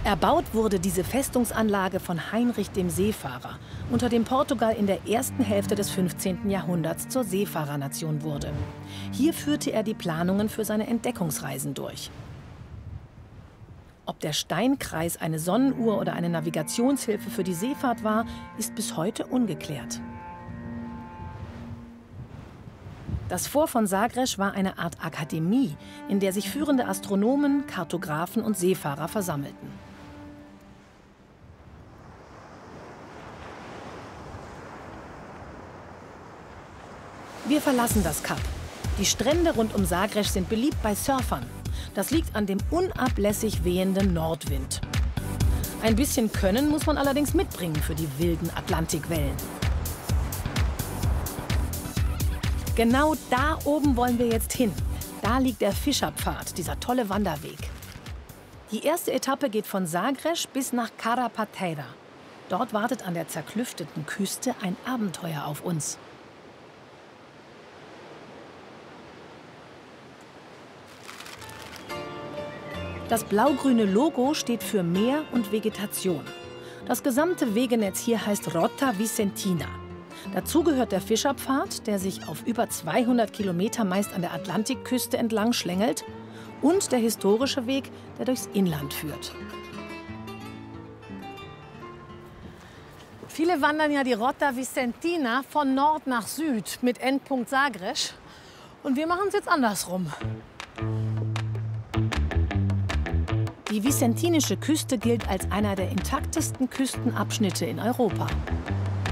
Erbaut wurde diese Festungsanlage von Heinrich dem Seefahrer, unter dem Portugal in der ersten Hälfte des 15. Jahrhunderts zur Seefahrernation wurde. Hier führte er die Planungen für seine Entdeckungsreisen durch. Ob der Steinkreis eine Sonnenuhr oder eine Navigationshilfe für die Seefahrt war, ist bis heute ungeklärt. Das Fort von Sagres war eine Art Akademie, in der sich führende Astronomen, Kartografen und Seefahrer versammelten. Wir verlassen das Kap. Die Strände rund um Sagres sind beliebt bei Surfern. Das liegt an dem unablässig wehenden Nordwind. Ein bisschen Können muss man allerdings mitbringen für die wilden Atlantikwellen. Genau da oben wollen wir jetzt hin. Da liegt der Fischerpfad, dieser tolle Wanderweg. Die erste Etappe geht von Sagres bis nach Carapateira. Dort wartet an der zerklüfteten Küste ein Abenteuer auf uns. Das blau-grüne Logo steht für Meer und Vegetation. Das gesamte Wegenetz hier heißt Rota Vicentina. Dazu gehört der Fischerpfad, der sich auf über 200 Kilometer meist an der Atlantikküste entlang schlängelt, und der historische Weg, der durchs Inland führt. Viele wandern ja die Rota Vicentina von Nord nach Süd mit Endpunkt Sagres. Und wir machen es jetzt andersrum. Die vicentinische Küste gilt als einer der intaktesten Küstenabschnitte in Europa.